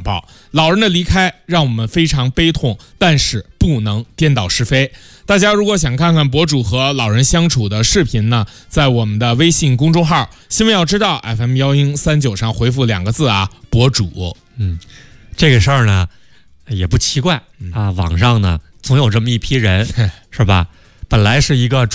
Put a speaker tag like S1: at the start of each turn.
S1: 报。老人的离开让我们非常悲痛，但是不能颠倒是非。大家如果想看看博主和老人相处的视频呢，在我们的微信公众号新闻要知道 FM1039上回复2个字啊，博主。
S2: 这个事儿呢也不奇怪啊，网上呢总有这么一批人，是吧？本来是一个